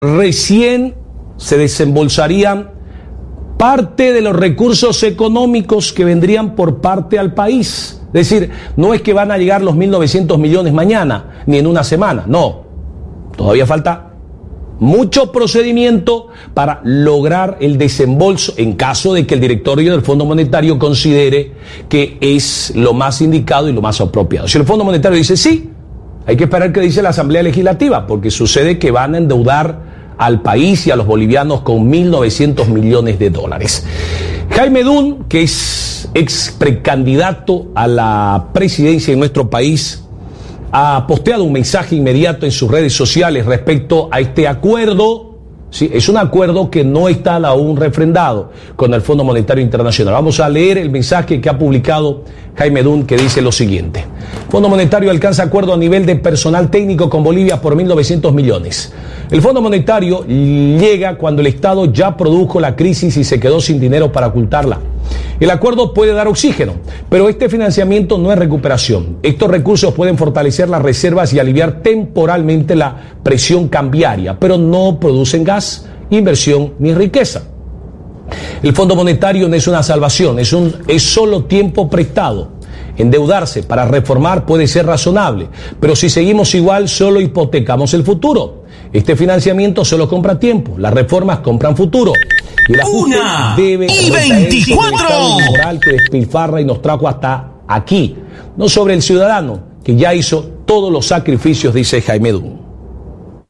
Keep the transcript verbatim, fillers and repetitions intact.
recién se desembolsarían parte de los recursos económicos que vendrían por parte al país. Es decir, no es que van a llegar los mil novecientos millones mañana, ni en una semana, no. Todavía falta mucho procedimiento para lograr el desembolso en caso de que el directorio del Fondo Monetario considere que es lo más indicado y lo más apropiado. Si el Fondo Monetario dice sí, hay que esperar que dice la Asamblea Legislativa, porque sucede que van a endeudar al país y a los bolivianos con mil novecientos millones de dólares. Jaime Dun, que es ex precandidato a la presidencia en nuestro país, ha posteado un mensaje inmediato en sus redes sociales respecto a este acuerdo. Sí, es un acuerdo que no está aún refrendado con el Fondo Monetario Internacional. Vamos a leer el mensaje que ha publicado Jaime Dun, que dice lo siguiente. Fondo Monetario alcanza acuerdo a nivel de personal técnico con Bolivia por mil novecientos millones. El Fondo Monetario llega cuando el Estado ya produjo la crisis y se quedó sin dinero para ocultarla. El acuerdo puede dar oxígeno, pero este financiamiento no es recuperación. Estos recursos pueden fortalecer las reservas y aliviar temporalmente la presión cambiaria, pero no producen gas, inversión ni riqueza. El Fondo Monetario no es una salvación, es, un, es solo tiempo prestado. Endeudarse para reformar puede ser razonable, pero si seguimos igual solo hipotecamos el futuro. Este financiamiento solo compra tiempo, las reformas compran futuro. Y el ajuste Una debe y veinticuatro moral que despilfarra y nos trajo hasta aquí, no sobre el ciudadano que ya hizo todos los sacrificios, dice Jaime Dun.